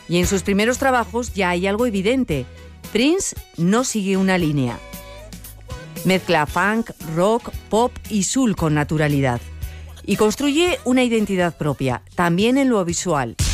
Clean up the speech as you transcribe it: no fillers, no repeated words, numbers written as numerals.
Y en sus primeros trabajos ya hay algo evidente. Prince no sigue una línea. Mezcla funk, rock, pop y soul con naturalidad. Y construye una identidad propia, también en lo visual.